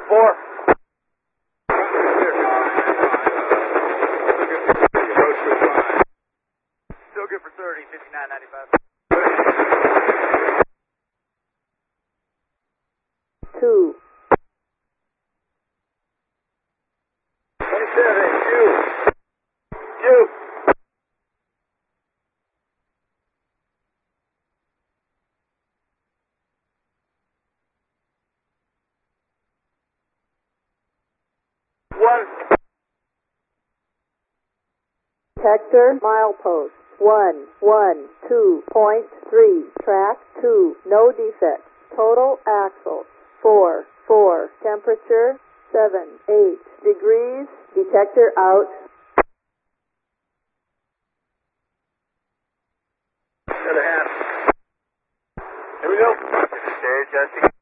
4. Still good for 30, 59.95. 2. 27, Q. 1. Detector milepost 112.3. Track 2. No defects. Total axle 4. Temperature 7 degrees. Detector out. Other half. Here we go. Stay adjusting.